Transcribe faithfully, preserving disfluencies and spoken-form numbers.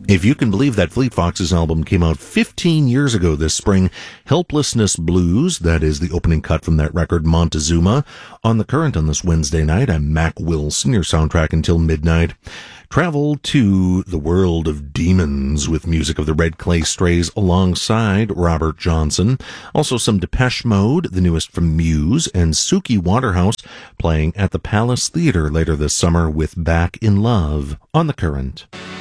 If you can believe that Fleet Foxes album came out fifteen years ago this spring, Helplessness Blues, that is the opening cut from that record, Montezuma. On The Current on this Wednesday night, I'm Mac Wilson, your soundtrack until midnight. Travel to the world of demons with music of the Red Clay Strays alongside Robert Johnson. Also some Depeche Mode, the newest from Muse, and Suki Waterhouse playing at the Palace Theater later this summer with Back in Love on The Current.